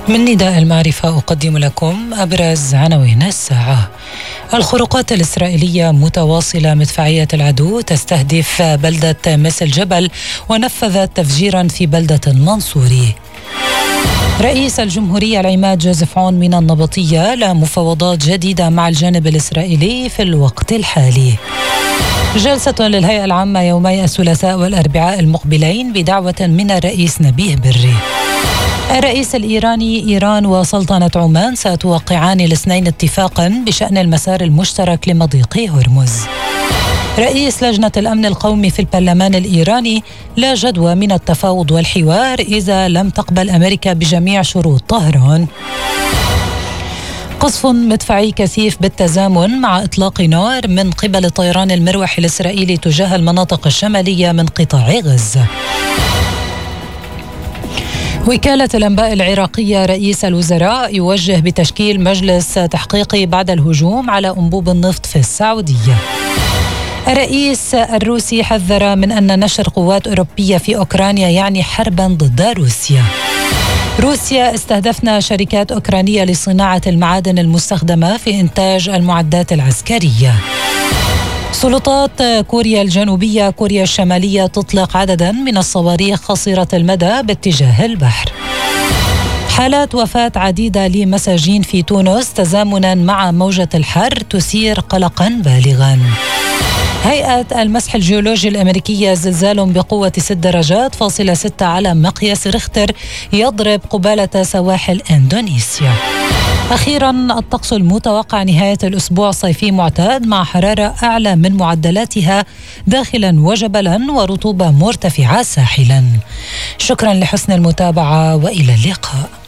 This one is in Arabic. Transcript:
من نداء المعرفة أقدم لكم أبرز عناوين الساعة. الخروقات الإسرائيلية متواصلة، مدفعية العدو تستهدف بلدة مس الجبل ونفذت تفجيرا في بلدة المنصوري. رئيس الجمهورية العماد جوزيف عون من النبطية لمفاوضات جديدة مع الجانب الإسرائيلي في الوقت الحالي. جلسة للهيئة العامة يومي الثلاثاء والأربعاء المقبلين بدعوة من الرئيس نبيه بري. الرئيس الإيراني: إيران وسلطنة عمان ستوقعان الاثنين اتفاقا بشأن المسار المشترك لمضيق هرمز. رئيس لجنة الأمن القومي في البرلمان الإيراني: لا جدوى من التفاوض والحوار إذا لم تقبل أمريكا بجميع شروط طهران. قصف مدفعي كثيف بالتزامن مع إطلاق نار من قبل الطيران المروحي الإسرائيلي تجاه المناطق الشمالية من قطاع غزة. وكالة الأنباء العراقية: رئيس الوزراء يوجه بتشكيل مجلس تحقيقي بعد الهجوم على أنبوب النفط في السعودية. الرئيس الروسي حذر من أن نشر قوات أوروبية في أوكرانيا يعني حربا ضد روسيا. روسيا: استهدفنا شركات أوكرانية لصناعة المعادن المستخدمة في إنتاج المعدات العسكرية. سلطات كوريا الجنوبية: كوريا الشمالية تطلق عددا من الصواريخ قصيرة المدى باتجاه البحر. حالات وفاة عديدة لمساجين في تونس تزامنا مع موجة الحر تثير قلقا بالغا. هيئة المسح الجيولوجي الأمريكية: زلزال بقوة 6.6 على مقياس ريختر يضرب قبالة سواحل إندونيسيا. أخيرا، الطقس المتوقع نهاية الأسبوع صيفي معتاد مع حرارة أعلى من معدلاتها داخلا وجبلا ورطوبة مرتفعة ساحلا. شكرا لحسن المتابعة وإلى اللقاء.